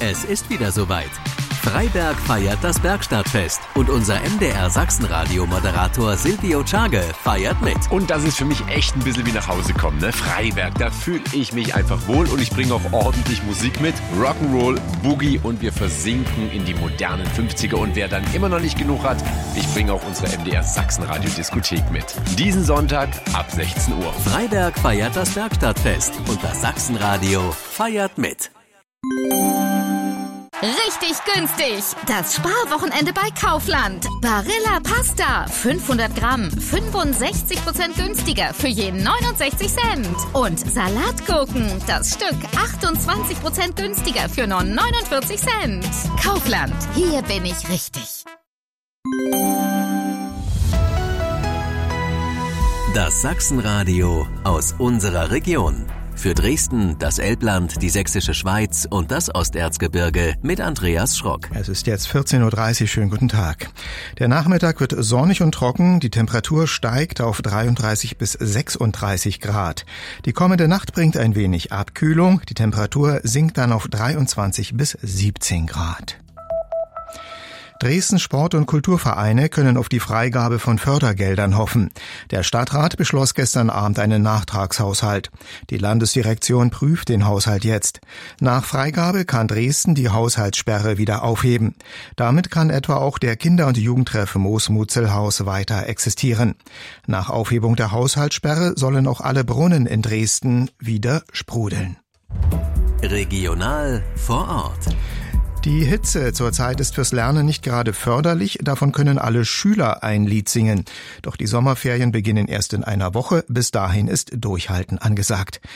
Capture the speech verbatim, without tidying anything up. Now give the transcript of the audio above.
Es ist wieder soweit. Freiberg feiert das Bergstadtfest und unser M D R Sachsenradio-Moderator Silvio Czage feiert mit. Und das ist für mich echt ein bisschen wie nach Hause kommen, ne? Freiberg, da fühle ich mich einfach wohl und ich bringe auch ordentlich Musik mit. Rock'n'Roll, Boogie und wir versinken in die modernen fünfziger. Und wer dann immer noch nicht genug hat, ich bringe auch unsere M D R Sachsenradio-Diskothek mit. Diesen Sonntag ab sechzehn Uhr. Freiberg feiert das Bergstadtfest und das Sachsenradio feiert mit. Richtig günstig. Das Sparwochenende bei Kaufland. Barilla Pasta. fünfhundert Gramm. fünfundsechzig Prozent günstiger für je neunundsechzig Cent. Und Salatgurken. Das Stück achtundzwanzig Prozent günstiger für nur neunundvierzig Cent. Kaufland. Hier bin ich richtig. Das Sachsenradio aus unserer Region. Für Dresden, das Elbland, die Sächsische Schweiz und das Osterzgebirge mit Andreas Schrock. Es ist jetzt vierzehn Uhr dreißig, schönen guten Tag. Der Nachmittag wird sonnig und trocken, die Temperatur steigt auf dreiunddreißig bis sechsunddreißig Grad. Die kommende Nacht bringt ein wenig Abkühlung, die Temperatur sinkt dann auf dreiundzwanzig bis siebzehn Grad. Dresdens Sport- und Kulturvereine können auf die Freigabe von Fördergeldern hoffen. Der Stadtrat beschloss gestern Abend einen Nachtragshaushalt. Die Landesdirektion prüft den Haushalt jetzt. Nach Freigabe kann Dresden die Haushaltssperre wieder aufheben. Damit kann etwa auch der Kinder- und Jugendtreff Moos-Mutzelhaus weiter existieren. Nach Aufhebung der Haushaltssperre sollen auch alle Brunnen in Dresden wieder sprudeln. Regional vor Ort. Die Hitze zurzeit ist fürs Lernen nicht gerade förderlich, davon können alle Schüler ein Lied singen. Doch die Sommerferien beginnen erst in einer Woche, bis dahin ist Durchhalten angesagt.